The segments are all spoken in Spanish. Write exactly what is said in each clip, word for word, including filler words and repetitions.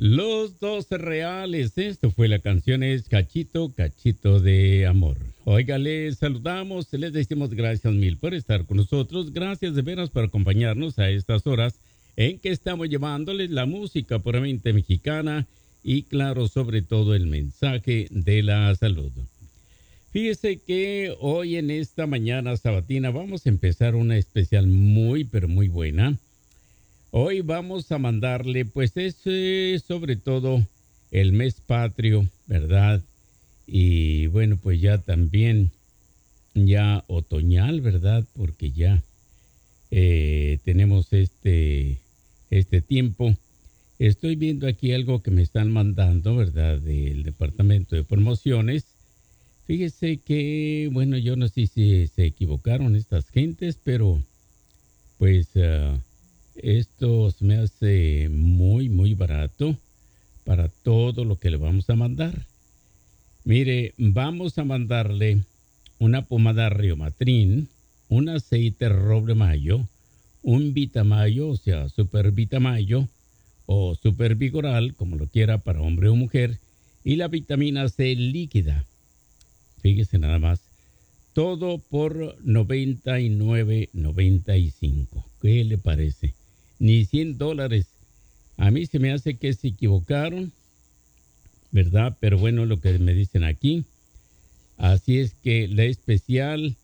Los dos reales, esto fue la canción es Cachito, Cachito de Amor. Oiga, les saludamos, les decimos gracias mil por estar con nosotros, gracias de veras por acompañarnos a estas horas en que estamos llevándoles la música puramente mexicana y claro, sobre todo el mensaje de la salud. Fíjese que hoy en esta mañana sabatina vamos a empezar una especial muy pero muy buena. Hoy vamos a mandarle, pues es eh, sobre todo el mes patrio, ¿verdad? Y bueno, pues ya también, ya otoñal, ¿verdad? Porque ya eh, tenemos este, este tiempo. Estoy viendo aquí algo que me están mandando, ¿verdad? Del Departamento de Promociones. Fíjese que, bueno, yo no sé si se equivocaron estas gentes, pero pues... Uh, Esto se me hace muy, muy barato para todo lo que le vamos a mandar. Mire, vamos a mandarle una pomada Riomatrin, un aceite roble mayo, un Vitamayo, o sea, super Vitamayo o super Vigoral, como lo quiera para hombre o mujer, y la vitamina C líquida. Fíjese nada más. Todo por noventa y nueve noventa y cinco. ¿Qué le parece? Ni cien dólares. A mí se me hace que se equivocaron, ¿verdad? Pero bueno, lo que me dicen aquí. Así es que la especial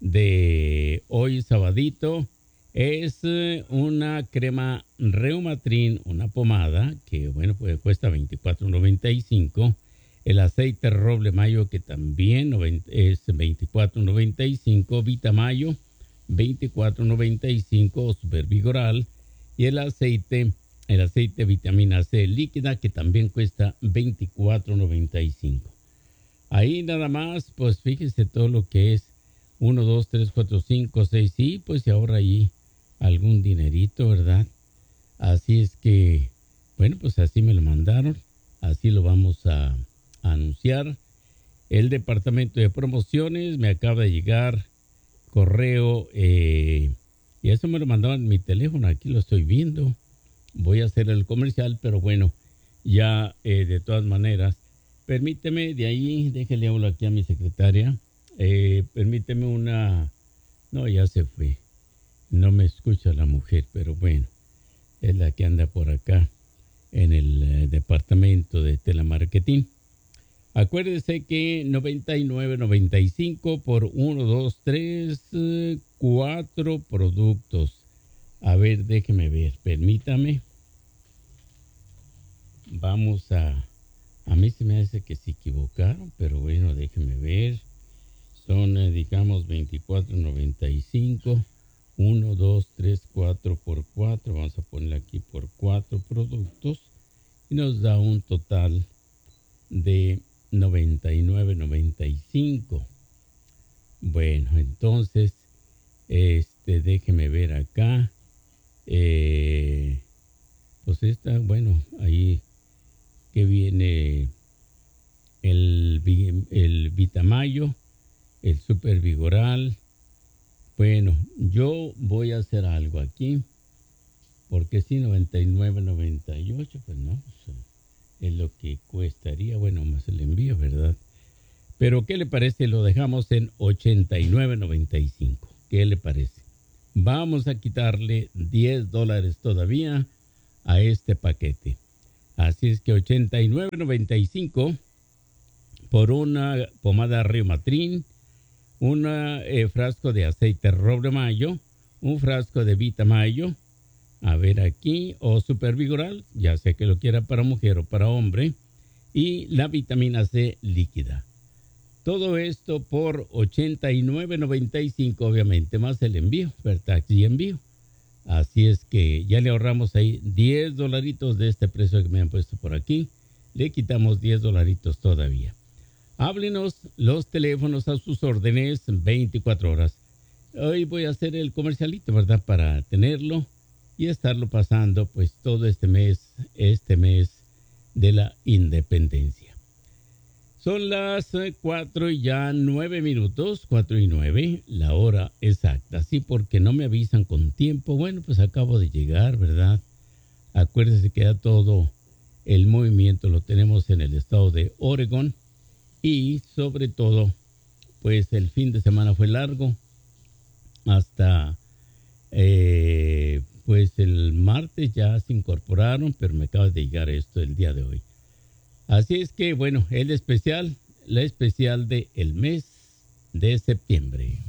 de hoy sabadito es una crema Reumatrin, una pomada que, bueno, pues cuesta veinticuatro noventa y cinco. El aceite roble mayo que también es veinticuatro noventa y cinco. Vitamayo veinticuatro noventa y cinco. Super Vigoral. Y el aceite, el aceite vitamina C líquida que también cuesta veinticuatro noventa y cinco. Ahí nada más, pues fíjese todo lo que es uno, dos, tres, cuatro, cinco, seis. Sí, pues se ahorra ahí algún dinerito, ¿verdad? Así es que, bueno, pues así me lo mandaron. Así lo vamos a, a anunciar. El Departamento de Promociones me acaba de llegar correo... Eh, Y eso me lo mandaban en mi teléfono, aquí lo estoy viendo. Voy a hacer el comercial, pero bueno, ya eh, de todas maneras, permíteme de ahí, déjele hablo aquí a mi secretaria. Eh, permíteme una... No, ya se fue. No me escucha la mujer, pero bueno, es la que anda por acá en el eh, departamento de telemarketing. Acuérdese que noventa y nueve noventa y cinco por uno, dos, tres, cuatro productos. A ver, déjeme ver, permítame. Vamos a... A mí se me hace que se equivocaron, pero bueno, déjeme ver. Son, eh, digamos, veinticuatro noventa y cinco. uno, dos, tres, cuatro por cuatro. Vamos a poner aquí por cuatro productos. Y nos da un total de noventa y nueve noventa y cinco. Bueno, entonces este déjeme ver acá. Eh, pues esta, bueno, ahí que viene el, el Vitamayo, el Super Vigoral. Bueno, yo voy a hacer algo aquí, porque si noventa y nueve noventa y ocho, pues no, pues, es lo que cuestaría, bueno, más el envío, ¿verdad? Pero ¿qué le parece? Lo dejamos en ochenta y nueve noventa y cinco. ¿Qué le parece? Vamos a quitarle diez dólares todavía a este paquete. Así es que ochenta y nueve noventa y cinco por una pomada Reumatrin, un eh, frasco de aceite roble mayo, un frasco de Vitamayo. A ver aquí, o Super Vigoral, ya sé que lo quiera para mujer o para hombre, y la vitamina C líquida. Todo esto por ochenta y nueve noventa y cinco, obviamente, más el envío, ¿verdad? Y envío. Así es que ya le ahorramos ahí diez dolaritos de este precio que me han puesto por aquí. Le quitamos diez dolaritos todavía. Háblenos, los teléfonos a sus órdenes veinticuatro horas. Hoy voy a hacer el comercialito, ¿verdad? Para tenerlo y estarlo pasando pues todo este mes, este mes de la independencia. Son las cuatro y ya nueve minutos, cuatro y nueve, la hora exacta. Sí, porque no me avisan con tiempo. Bueno, pues acabo de llegar, ¿verdad? Acuérdese que ya todo el movimiento lo tenemos en el estado de Oregón y sobre todo, pues el fin de semana fue largo hasta, eh, pues el martes ya se incorporaron, pero me acaba de llegar esto el día de hoy. Así es que, bueno, el especial, la especial de el mes de septiembre.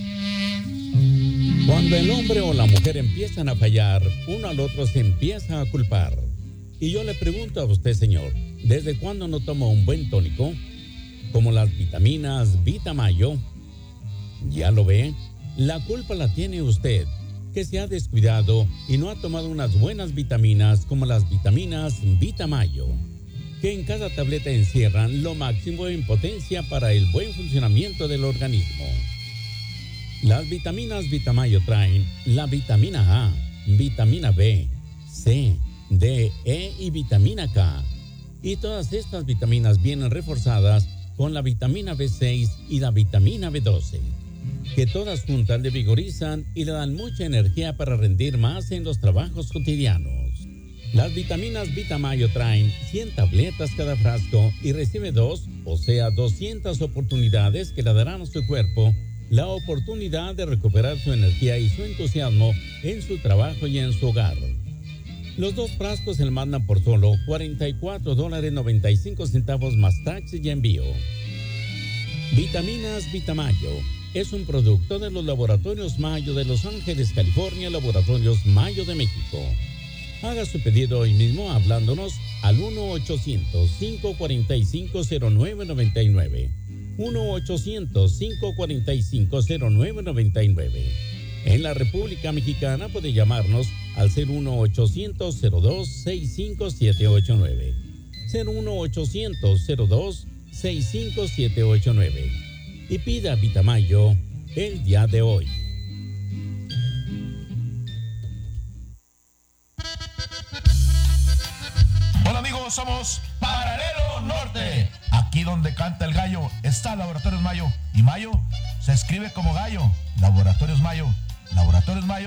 Cuando el hombre o la mujer empiezan a fallar, uno al otro se empieza a culpar. Y yo le pregunto a usted, señor, ¿desde cuándo no toma un buen tónico? Como las vitaminas Vitamayo. ¿Ya lo ve? La culpa la tiene usted, que se ha descuidado y no ha tomado unas buenas vitaminas como las vitaminas Vitamayo, que en cada tableta encierran lo máximo en potencia para el buen funcionamiento del organismo. Las vitaminas Vitamayo traen la vitamina A, vitamina B, C, D, E y vitamina K. Y todas estas vitaminas vienen reforzadas con la vitamina B seis y la vitamina B doce, que todas juntas le vigorizan y le dan mucha energía para rendir más en los trabajos cotidianos. Las vitaminas Vitamayo traen cien tabletas cada frasco y recibe dos, o sea, doscientas oportunidades que le darán a su cuerpo la oportunidad de recuperar su energía y su entusiasmo en su trabajo y en su hogar. Los dos frascos se le mandan por solo cuarenta y cuatro dólares noventa y cinco centavos más taxes y envío. Vitaminas Vitamayo es un producto de los laboratorios Mayo de Los Ángeles, California, Laboratorios Mayo de México. Haga su pedido hoy mismo hablándonos al uno ochocientos, cinco cuatro cinco, cero nueve nueve nueve. uno ochocientos, cinco cuatro cinco, cero nueve nueve nueve. En la República Mexicana puede llamarnos al cero uno ochocientos, cero dos, seis cinco siete ocho nueve. cero uno ochocientos, cero dos, seis cinco siete ocho nueve. Y pida Vitamayo el día de hoy. Hola amigos, somos Paralelo Norte. Aquí donde canta el gallo está Laboratorios Mayo. Y Mayo se escribe como gallo. Laboratorios Mayo. Laboratorios Mayo.